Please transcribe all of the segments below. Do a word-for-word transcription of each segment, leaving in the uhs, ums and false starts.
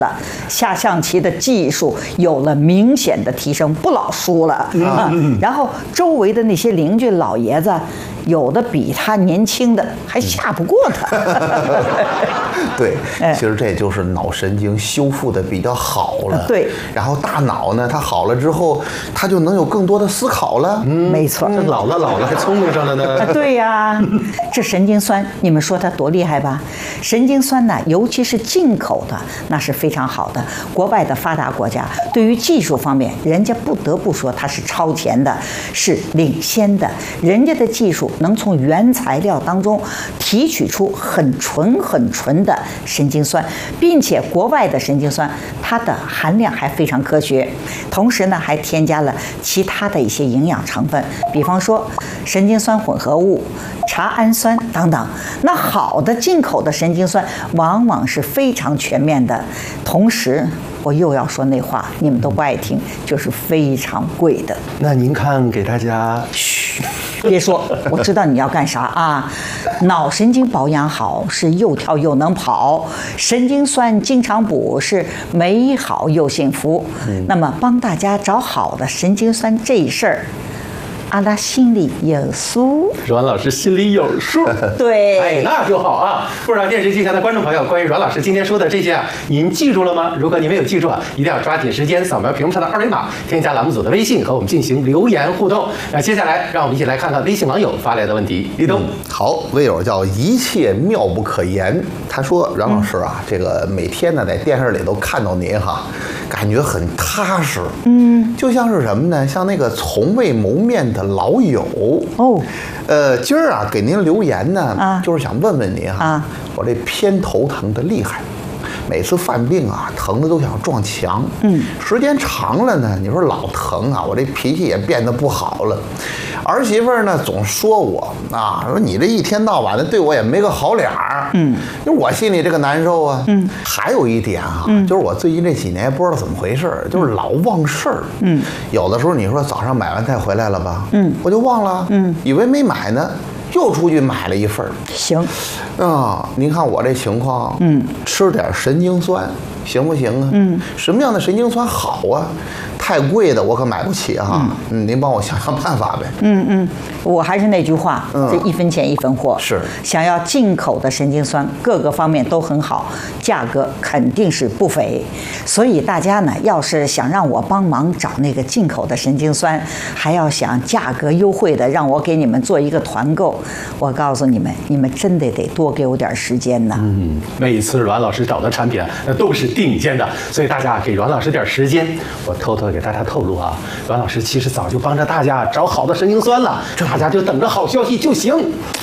了，下象棋的技术有了明显的提升，不老输了啊。然后周围的那些邻居老爷子，有的比他年轻的还下不过他。 对，其实这就是脑神经修复的比较好了。 对， 然后大脑呢，它好了之后，它就能有更多的思考了。 嗯，没错。 这老了老了还聪明上了呢。 对呀，这神经酸，你们说它多厉害吧？神经酸呢，尤其是进口的，那是非常好的。国外的发达国家对于技术方面，人家不得不说它是超前的，是领先的。人家的技术能从原材料当中提取出很纯很纯的神经酸，并且国外的神经酸它的含量还非常科学，同时呢还添加了其他的一些营养成分，比方说神经酸混合物、茶氨酸等等。那好的进口的神经酸往往是非常全面的，同时我又要说那话，你们都不爱听，就是非常贵的。 那您看给大家， 嘘，别说，我知道你要干啥啊。脑神经保养好是又跳又能跑，神经酸经常补是美好又幸福。嗯、那么帮大家找好的神经酸这事儿，阿拉心里有数， 阮老师心里有数。 对， 哎，那就好啊！不知道电视机前的观众朋友，关于阮老师今天说的这些啊，您记住了吗？如果您没有记住啊，一定要抓紧时间扫描屏幕上的二维码，添加栏目组的微信和我们进行留言互动。那接下来，让我们一起来看看微信网友发来的问题。立冬、嗯， 好，微友叫一切妙不可言，他说阮老师啊，嗯、这个每天呢在电视里都看到您哈，感觉很踏实，嗯，就像是什么呢？像那个从未谋面的老友哦， 呃，今儿啊给您留言呢， 啊、 就是想问问您哈，啊、我这偏头疼的厉害，每次犯病啊疼的都想撞墙，嗯，时间长了呢，你说老疼啊，我这脾气也变得不好了。儿媳妇呢总说我啊，说你这一天到晚的对我也没个好脸儿，嗯，因为我心里这个难受啊，嗯，还有一点啊，嗯、就是我最近这几年不知道怎么回事，就是老忘事儿，嗯，有的时候你说早上买完菜回来了吧，嗯，我就忘了，嗯，以为没买呢，又出去买了一份儿， 行， 啊，您看我这情况，嗯，吃点神经酸行不行啊？嗯，什么样的神经酸好啊？太贵的我可买不起哈，嗯，您帮我想想办法呗。 嗯嗯，我还是那句话，嗯、这一分钱一分货。 是， 想要进口的神经酸，各个方面都很好，价格肯定是不菲。所以大家呢，要是想让我帮忙找那个进口的神经酸，还要想价格优惠的，让我给你们做一个团购，我告诉你们，你们真的得多给我点时间呢。 嗯，每次阮老师找的产品那都是顶尖的，所以大家给阮老师点时间，我偷偷给大家透露啊，阮老师其实早就帮着大家找好的神经酸了，大家就等着好消息就行。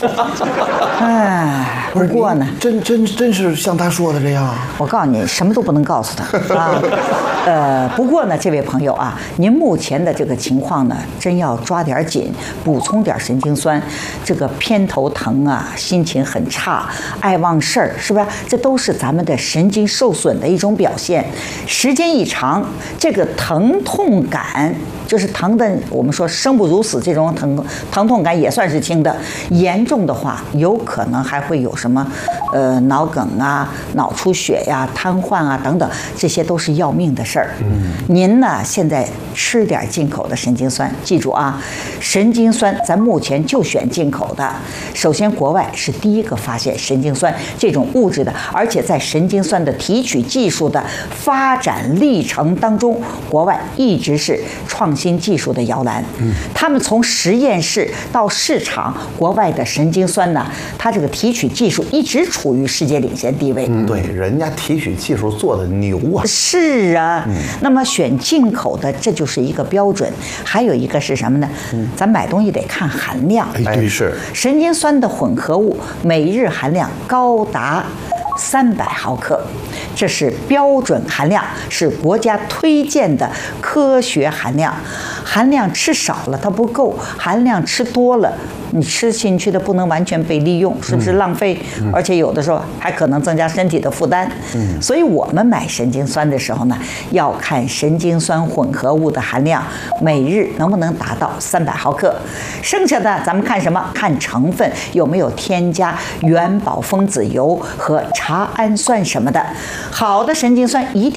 哎，不过呢， 真真真是像他说的这样。 我告诉你，什么都不能告诉他啊。呃，不过呢，这位朋友啊，您目前的这个情况呢，真要抓点紧，补充点神经酸。这个偏头疼啊，心情很差，爱忘事儿，是不是？这都是咱们的神经受损的一种表现。时间一长，这个疼痛感就是疼的，我们说生不如死这种疼疼痛感也算是轻的，严重的话有可能还会有什么呃脑梗啊、脑出血呀、瘫痪啊等等，这些都是要命的事儿。嗯，您呢现在吃点进口的神经酸，记住啊，神经酸咱目前就选进口的。首先，国外是第一个发现神经酸这种物质的，而且在神经酸的提取技术的发展历程当中，国外一直是创新技术的摇篮。嗯，他们从实验室到市场，国外的神经酸呢，它这个提取技术一直处于世界领先地位。 嗯，对，人家提取技术做的牛啊。 是啊，嗯、那么选进口的这就是一个标准。还有一个是什么呢？嗯，咱买东西得看含量。 哎，对，是神经酸的混合物每日含量高达三百毫克，这是标准含量，是国家推荐的科学含量。 含量吃少了它不够，含量吃多了，你吃进去的不能完全被利用，是不是浪费？嗯、而且有的时候还可能增加身体的负担。嗯，所以我们买神经酸的时候呢，要看神经酸混合物的含量，每日能不能达到三百毫克。剩下的咱们看什么？看成分有没有添加元宝蜂籽油和茶氨酸什么的。好的神经酸一定